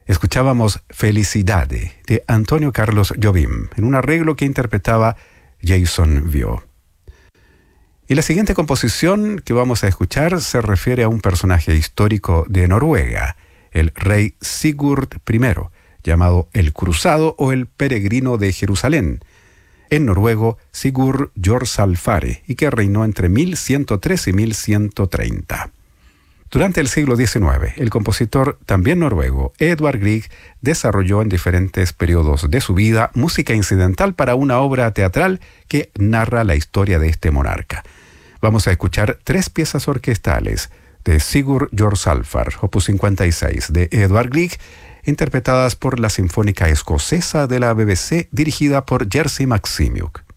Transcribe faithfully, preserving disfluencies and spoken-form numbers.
Escuchábamos Felicidade de Antonio Carlos Jobim, en un arreglo que interpretaba Jason Vio. Y la siguiente composición que vamos a escuchar se refiere a un personaje histórico de Noruega, el rey Sigurd primero, llamado el Cruzado o el Peregrino de Jerusalén, en noruego Sigurd Jorsalfare, y que reinó entre mil ciento tres y mil ciento treinta. Durante el siglo diecinueve, el compositor, también noruego, Edvard Grieg, desarrolló en diferentes periodos de su vida música incidental para una obra teatral que narra la historia de este monarca. Vamos a escuchar tres piezas orquestales de Sigurd Jorsalfar, opus cincuenta y seis, de Edvard Grieg, interpretadas por la Sinfónica Escocesa de la B B C, dirigida por Jerzy Maximiuk.